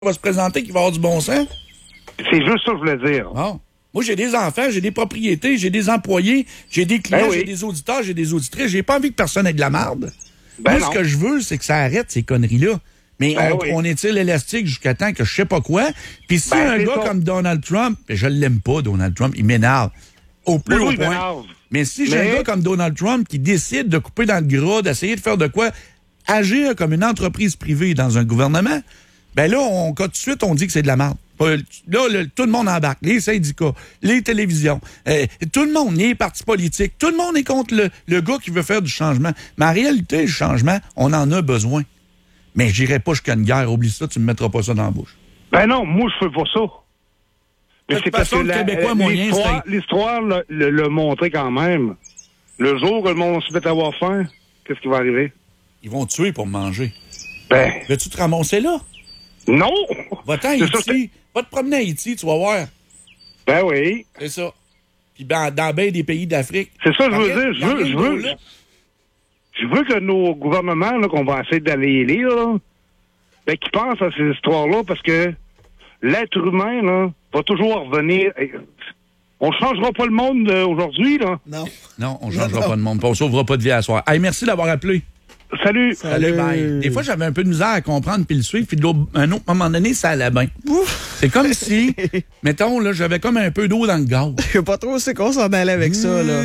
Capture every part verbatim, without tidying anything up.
va se présenter qui va avoir du bon sens? C'est juste ça que je voulais dire. Bon. Moi, j'ai des enfants, j'ai des propriétés, j'ai des employés, j'ai des clients, Ben oui. j'ai des auditeurs, j'ai des auditrices. J'ai pas envie que personne ait de la marde. Ben Moi, non. ce que je veux, c'est que ça arrête ces conneries-là. Mais Ben on, oui. on étire l'élastique jusqu'à temps que je sais pas quoi. Puis si Ben, un c'est gars ça. comme Donald Trump, je l'aime pas, Donald Trump, il m'énerve. Au plus Oui, haut il point. m'énerve. Mais si j'ai Mais- un gars comme Donald Trump qui décide de couper dans le gras, d'essayer de faire de quoi, agir comme une entreprise privée dans un gouvernement, ben là, on, tout de suite, on dit que c'est de la merde. Pas- Là, le- tout le monde embarque. Les syndicats, les télévisions, euh, tout le monde, les partis politiques, tout le monde est contre le, le gars qui veut faire du changement. Mais en réalité, le changement, on en a besoin. Mais j'irai pas jusqu'à une guerre. Oublie ça, tu me mettras pas ça dans la bouche. Ben non, moi, je fais pas ça. Mais De toute c'est parce façon, que le la- Québécois euh, moyen, l'histoire, c'est- l'histoire l'a, l'a- l'a montré quand même. Le jour que le monde se met à avoir faim, qu'est-ce qui va arriver? Ils vont te tuer pour me manger. Ben, Veux-tu te ramasser là? non! Va-t'en à C'est ça, Haïti. Va te promener à Haïti, tu vas voir. Ben oui. C'est ça. Puis ben, dans bien des pays d'Afrique. C'est ça que je veux Regarde, dire. Je veux, regarde je le veux, dos, là. je veux que nos gouvernements, là, qu'on va essayer d'aller lire, là, ben, qu'ils pensent à ces histoires-là, parce que l'être humain, là, va toujours revenir. On changera pas le monde euh, aujourd'hui, là. Non. Non, on ne changera Non, non. pas de monde. puis on sauvera pas de vie à soir. Hey, merci d'avoir appelé. Salut! Salut, bye. Des fois, j'avais un peu de misère à comprendre puis le suivre, puis de l'autre- à un autre moment donné, ça allait bien. C'est comme si, mettons, là, j'avais comme un peu d'eau dans le gaz. Je sais pas trop c'est qu'on s'en allait avec ça, là.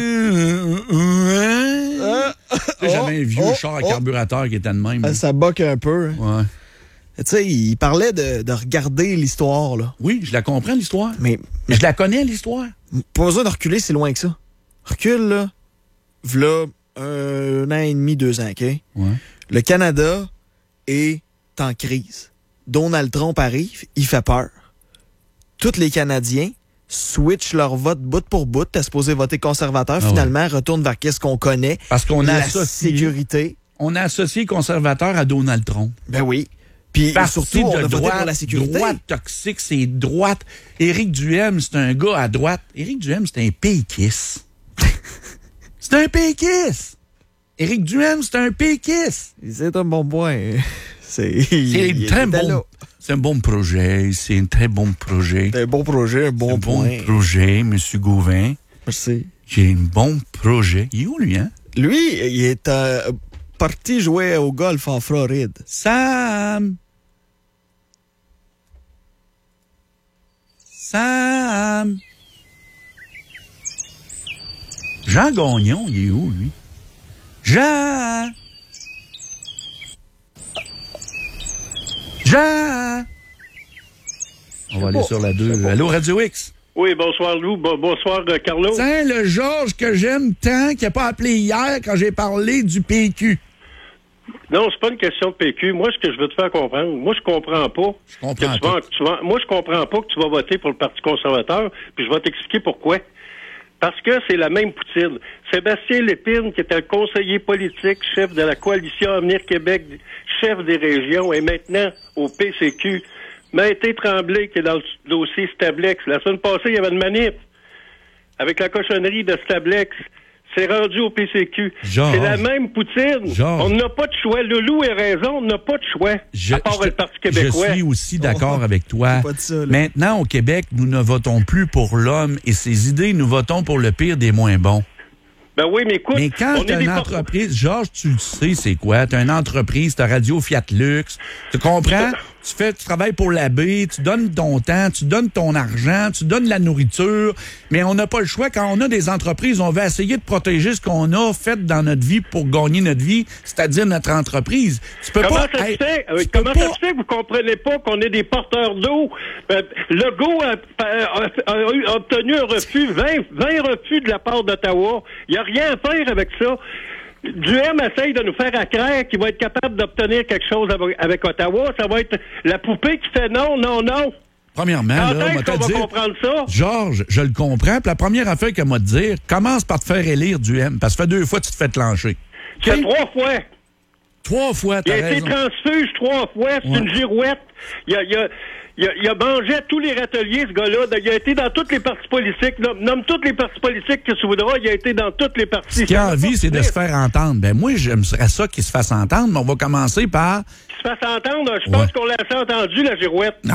Ah, Tu sais, J'avais un vieux oh, char à oh. carburateur qui était de même. Ah, ça boque un peu. Ouais. Tu sais, il parlait de, de regarder l'histoire, là. Oui, je la comprends, l'histoire. Mais Je la connais, l'histoire. pas besoin de reculer si loin que ça. Recule, là. V'là un an et demi, deux ans, OK? Ouais. Le Canada est en crise. Donald Trump arrive, il fait peur. Tous les Canadiens switchent leur vote bout pour bout. T'es supposé voter conservateur. Ah Finalement, retourne vers qu'est-ce qu'on connaît. Parce qu'on a la associé, sécurité. on a associé conservateur à Donald Trump. Ben oui. Puis Parti surtout, on de a voté droite, pour la sécurité. droite toxique, c'est droite. Éric Duhem, c'est un gars à droite. Éric Duhem, c'est un péquiste. C'est un péquiste. Éric Duhem, c'est un péquiste. C'est un bon point. C'est C'est il un très était là. bon, c'est un bon projet. C'est un très bon projet. C'est un bon projet, un bon un point. bon projet, M. Gauvin. Merci. J'ai un bon projet. Il est où, lui, hein? Lui, il est euh, parti jouer au golf en Floride. Sam! Sam! Jean Gagnon, il est où, lui? Jean! Jean! On va aller sur la deux. Allô, Radio X? Oui, bonsoir Lou, Bo- bonsoir euh, Carlo. Tiens, le Georges que j'aime tant qui n'a pas appelé hier quand j'ai parlé du P Q. Non, c'est pas une question de P Q. Moi, ce que je veux te faire comprendre, moi, je comprends pas. Je comprends que tu vas, tout. tu vas- moi, je comprends pas que tu vas voter pour le Parti conservateur, puis je vais t'expliquer pourquoi. Parce que c'est la même poutine. Sébastien Lépine, qui était un conseiller politique, chef de la coalition Avenir Québec, chef des régions, est maintenant au P C Q. Maïté Tremblay, qui est dans le dossier Stablex. La semaine passée, il y avait une manip avec la cochonnerie de Stablex. C'est rendu au P C Q. Georges. C'est la même poutine. Georges. On n'a pas de choix. Loulou a raison, on n'a pas de choix. Je, à part je- le Parti québécois. je suis aussi d'accord avec toi. J'ai pas dit ça, là. Maintenant, au Québec, nous ne votons plus pour l'homme et ses idées, nous votons pour le pire des moins bons. Ben oui, mais écoute, Mais quand on tu est as des une por- entreprise, Georges, tu le sais, c'est quoi? Tu as une entreprise, tu as Radio Fiat Lux, tu comprends? Tu fais, tu travailles pour la baie, tu donnes ton temps, tu donnes ton argent, tu donnes la nourriture, mais on n'a pas le choix. Quand on a des entreprises, on va essayer de protéger ce qu'on a fait dans notre vie pour gagner notre vie, c'est-à-dire notre entreprise. Tu peux Comment pas... ça se hey, fait? Euh, tu peux Comment pas- ça se fait que vous comprenez pas qu'on est des porteurs d'eau? Euh, Legault a, a- a- a eu- a obtenu un refus, vingt, vingt refus de la part d'Ottawa. Il n'y a rien à faire avec ça. Duhem essaye de nous faire accraire qu'il va être capable d'obtenir quelque chose avec, avec Ottawa. Ça va être la poupée qui fait non, non, non. Premièrement, Quand là, est-ce moi, qu'on te va dire, comprendre ça? Georges, je le comprends. Puis la première affaire qu'elle m'a dire, commence par te faire élire du M, parce que ça fait deux fois que tu te fais clencher. C'est OK? trois fois. Trois fois, Il t'as a été raison. transfuge trois fois. C'est Ouais. une girouette. Il y a, il y a, Il a, il a mangé à tous les râteliers, ce gars-là. Il a été dans toutes les partis politiques. Nomme, nomme toutes les partis politiques que tu voudras. Il a été dans toutes les partis. Ce qu'il a envie, c'est de se faire entendre. Ben moi, j'aimerais ça qu'il se fasse entendre, mais on va commencer par... Qu'il se fasse entendre. Je pense Ouais. qu'on l'a assez entendu, la girouette.